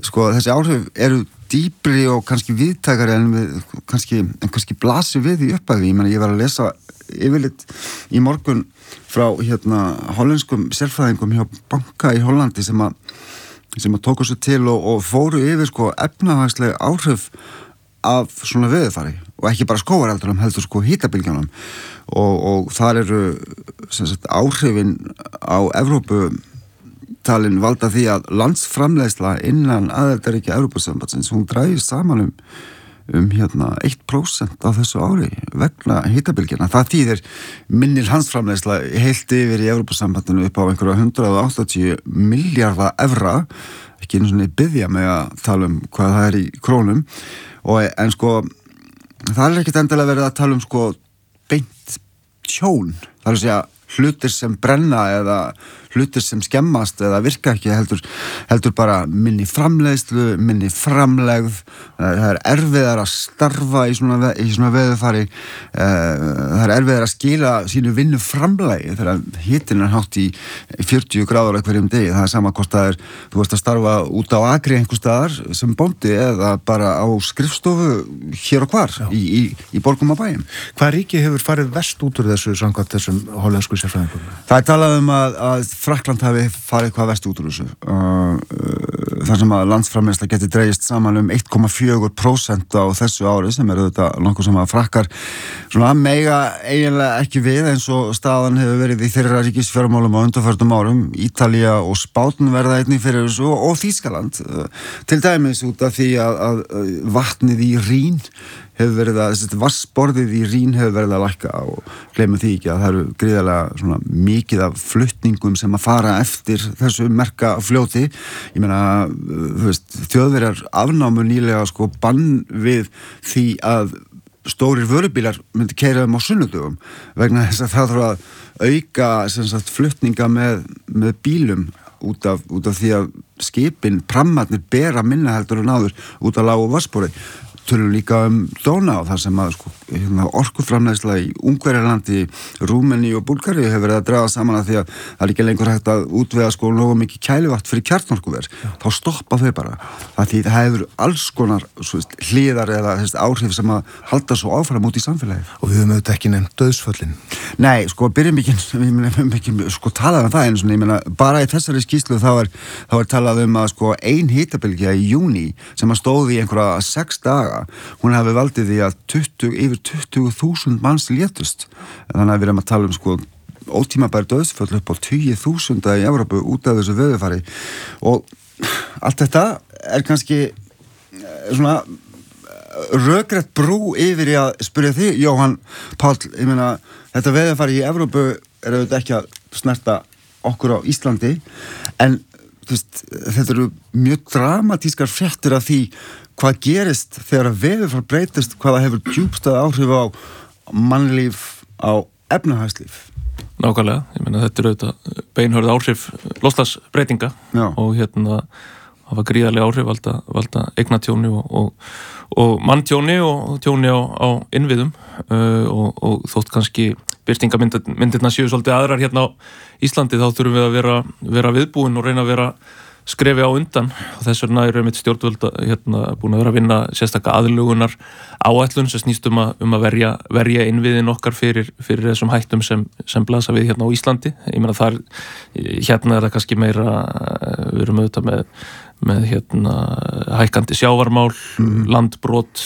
sko, þessi áhrif eru dýpri og kannski víðtækari en við kannski blasir við í upphafi. Ég var að lesa yfirleitt í morgun frá hollenskum sérfræðingum hjá banka í Hollandi sem að tóku sér til og fóru yfir sko efnahagsleg áhrif af svona veðurfari og ekki bara skógareldunum heldur sko hitabylgjunum og þar eru sem sagt áhrifin á Evrópu talin valda því að landsframleiðsla innan aðildarríkja Evrópusambandsins hún drægist saman um 1% á þessu ári vegna hitabylgjuna. Það þýðir minni landsframleiðsla heilt yfir í Evrópusambandinu upp á einhverja 180 milljarða evra, ekki einu svona biðja með að tala um hvað það í krónum en sko það ekkert endilega verið að tala um sko beint tjón, það að segja hlutir sem brenna eða hlutir sem skemmast eða virka ekki heldur bara minni framleiðslu, minni framlegð, það erfiðar að starfa í svona veðurfari, það erfiðar að skila sínu vinnu framlegi þegar hitinn hátt í 40 gráður á hverjum degi, það sama hvort það þú ert að starfa út á akri einhvers staðar sem bóndi eða bara á skrifstofu hér og hvar í borgum og bæjum. Hvað ríki hefur farið verst út úr þessu samkvæmt þessum hollensku sérfræðingum? Það talað að Frakkland hafi farið hvað verst út úr þessu þar sem að landsframleiðsla geti dregist saman 1,4% á þessu ári sem auðvitað nokkuð sem að Frakkar svona mega eiginlega ekki við eins og staðan hefur verið í þeirra ríkisfjármálum á undanförnum árum. Ítalía og Spán verða einnig fyrir þessu og Þýskaland til dæmis út af því að vatnið í Rín hefur verið vatnsborðið í Rín hefur verið að lækka og gleymum því ekki að það eru gríðarlega svona mikið af flutningum sem að fara eftir þessu merka fljóti. Ég meina, Þjóðverjar afnámu nýlega sko bann við því að stórir vörubílar myndi keyra á sunnudögum vegna þess að það þarf að auka sem sagt flutninga með bílum út af því að skipin, prammarnir bera minna heldur en áður út af lágu vatnsborði. Tölum líka Donau þar sem að sko, orkuframleiðsla í Ungverjalandi, Rúmeni og Búlgaríu hefur verið að draga saman að því að það er ekki lengur hægt að útvega sko nógu mikið kælivatn fyrir kjarnorkuver. Þá stoppa þau bara. Það hefur alls konar hliðar eða áhrif sem að halda svo áfram út í samfélagi. Og við höfum auðvitað ekki nefnt dauðsföllin. Nei, sko byrjum ekki sko talað um það einu svona, ég meina bara í þessari skýrslu þá er talað um að sko ein hitabylgja í júní sem að stóð í einhverja 6 daga hún hafi valdið því að yfir 20.000 manns létust. Þannig að við erum að tala um sko ótímabær dauðsföll upp á 20.000 í Evrópu út af þessu veðurfari og allt þetta er kannski svona rökrétt brú yfir í að spyrja því, Jóhann Páll, ég meina þetta veðurfari í Evrópu er auðvitað ekki að snerta okkur á Íslandi en þetta eru mjög dramatískar fréttir af því hvað gerist þegar veðurfar breytist, hvaða hefur djúpstæð áhrif á mannlíf, á efnahagslíf. Nákvæmlega, ég meina þetta eru auðvitað beinhörð áhrif loftslagsbreytinga og hafa gríðarlega áhrif valda eignatjóni og manntjóni og tjóni á innviðum og þótt kannski birtingamyndirna séu svolítið aðrar hérna á Íslandi þá þurfum við að vera viðbúin og reyna að vera skrefi á undan og þess vegna eru einmitt stjórnvöld búin að vera að vinna sérstaka aðlugunar áætlun sem snýst um að verja innviðin okkar fyrir þessum hættum sem blasa við hérna á Íslandi. Ég meina þar hérna er það kannski meira við erum auðvitað með hækkandi sjávarmál, landbrot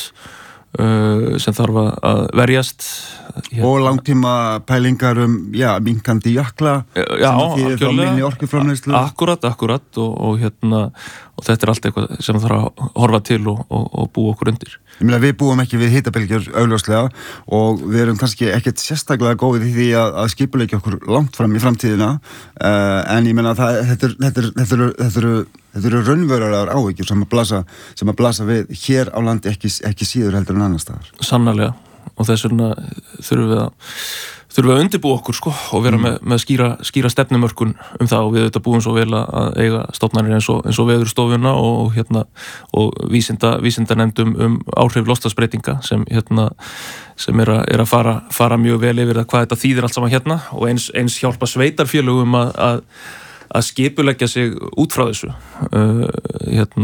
sem þarf að verjast og langtíma pælingar minkandi jökla sem því minni orkuframleiðslu. Akkurat og þetta er allt eitthvað sem þarf að horfa til og búa okkur undir. Ég meina við búum ekki við hitabylgjur augljóslega og við erum kannski ekkert sérstaklega góðið í því að skipuleggja okkur langt fram í framtíðina en ég meina þetta eru raunverulegar áhyggjur sem að blasa við hér á landi ekki síður heldur en annars staðar. Sannarlega og þess vegna þurfum við að undirbúa okkur sko og vera með skýra stefnumörkun það og við þetta búum svo vel að eiga stofnanir eins og Veðurstofuna og vísindanefndum áhrif loftslagsbreytinga sem er að fara mjög vel yfir hvað þetta þýðir allt saman hérna og eins hjálpa sveitarfélögum að skipuleggja sig út frá þessu